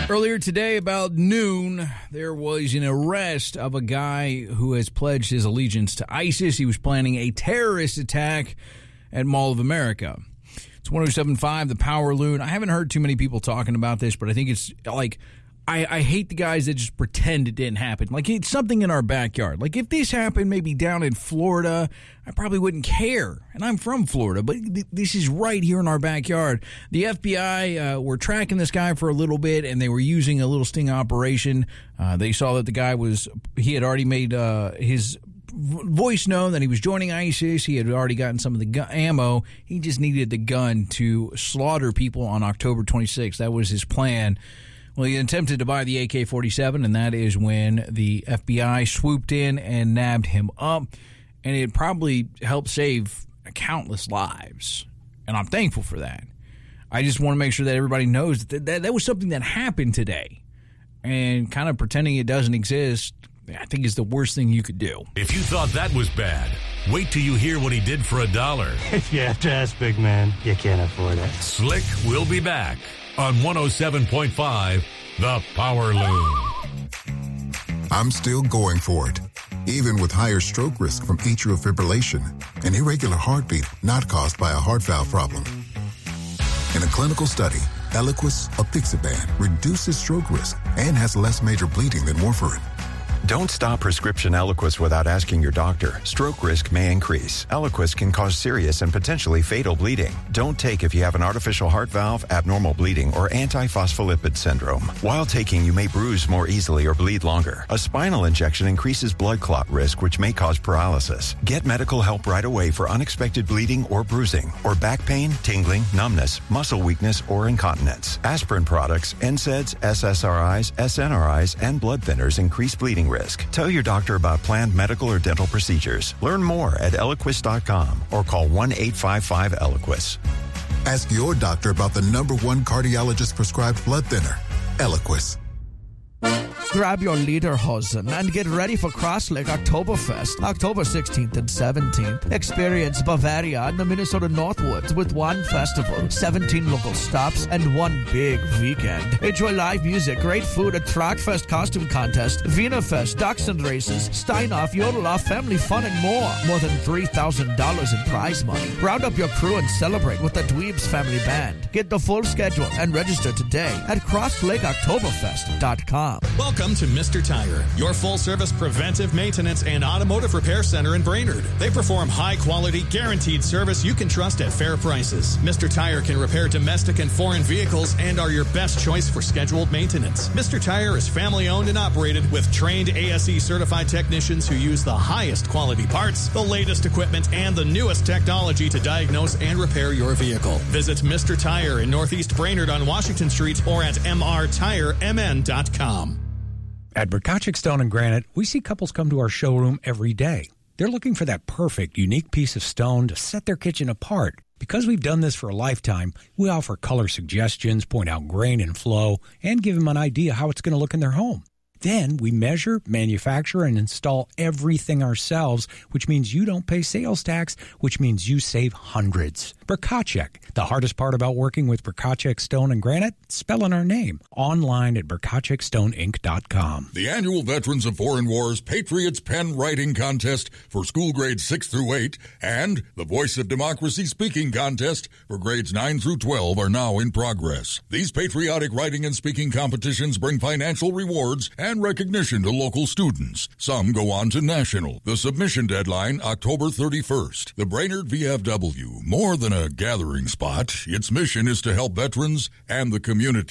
Earlier today, about noon, there was an arrest of a guy who has pledged his allegiance to ISIS. He was planning a terrorist attack at Mall of America. It's 107.5, the Power Loon. I haven't heard too many people talking about this, but I think it's like, I hate the guys that just pretend it didn't happen. Like, it's something in our backyard. Like, if this happened maybe down in Florida, I probably wouldn't care. And I'm from Florida, but this is right here in our backyard. The FBI were tracking this guy for a little bit, and they were using a little sting operation. They saw that the guy he had already made his voice known that he was joining ISIS. He had already gotten some of the ammo. He just needed the gun to slaughter people on October 26th. That was his plan. Well, he attempted to buy the AK-47, and that is when the FBI swooped in and nabbed him up, and it probably helped save countless lives, and I'm thankful for that. I just want to make sure that everybody knows that was something that happened today, and kind of pretending it doesn't exist, I think is the worst thing you could do. If you thought that was bad, wait till you hear what he did for $1. If you have to ask, big man, you can't afford it. Slick will be back on 107.5, The Power Loon. I'm still going for it, even with higher stroke risk from atrial fibrillation, an irregular heartbeat not caused by a heart valve problem. In a clinical study, Eliquis, apixaban, reduces stroke risk and has less major bleeding than warfarin. Don't stop prescription Eliquis without asking your doctor. Stroke risk may increase. Eliquis can cause serious and potentially fatal bleeding. Don't take if you have an artificial heart valve, abnormal bleeding, or antiphospholipid syndrome. While taking, you may bruise more easily or bleed longer. A spinal injection increases blood clot risk, which may cause paralysis. Get medical help right away for unexpected bleeding or bruising, or back pain, tingling, numbness, muscle weakness, or incontinence. Aspirin products, NSAIDs, SSRIs, SNRIs, and blood thinners increase bleeding risk. Tell your doctor about planned medical or dental procedures. Learn more at Eliquis.com or call 1-855-ELIQUIS. Ask your doctor about the #1 cardiologist-prescribed blood thinner, Eliquis. Grab your lederhosen and get ready for Cross Lake Oktoberfest, October 16th and 17th. Experience Bavaria and the Minnesota Northwoods with one festival, 17 local stops, and one big weekend. Enjoy live music, great food, a Trogfest costume contest, Wienerfest, Dachshund races, Steinoff, Yodeloff, family fun, and more. More than $3,000 in prize money. Round up your crew and celebrate with the Dweebs Family Band. Get the full schedule and register today at crosslakeoktoberfest.com. Welcome to Mr. Tire, your full-service preventive maintenance and automotive repair center in Brainerd. They perform high-quality, guaranteed service you can trust at fair prices. Mr. Tire can repair domestic and foreign vehicles and are your best choice for scheduled maintenance. Mr. Tire is family-owned and operated with trained ASE-certified technicians who use the highest quality parts, the latest equipment, and the newest technology to diagnose and repair your vehicle. Visit Mr. Tire in Northeast Brainerd on Washington Street or at mrtiremn.com. At Berkachik Stone and Granite, we see couples come to our showroom every day. They're looking for that perfect, unique piece of stone to set their kitchen apart. Because we've done this for a lifetime, we offer color suggestions, point out grain and flow, and give them an idea how it's going to look in their home. Then we measure, manufacture, and install everything ourselves, which means you don't pay sales tax, which means you save hundreds. Berkachik. The hardest part about working with Berkachik Stone and Granite? Spelling our name. Online at BerkachikStoneInc.com. The annual Veterans of Foreign Wars Patriots Pen Writing Contest for school grades 6 through 8 and the Voice of Democracy Speaking Contest for grades 9 through 12 are now in progress. These patriotic writing and speaking competitions bring financial rewards and recognition to local students. Some go on to national. The submission deadline, October 31st. The Brainerd VFW, more than a gathering spot, its mission is to help veterans and the community